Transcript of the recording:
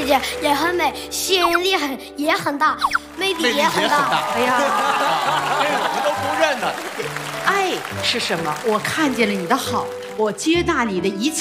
姐姐也很美，吸引力也很大，魅力也很大。 哎呀， 这我们都不认呢。 爱是什么？我看见了你的好，我接纳你的一切。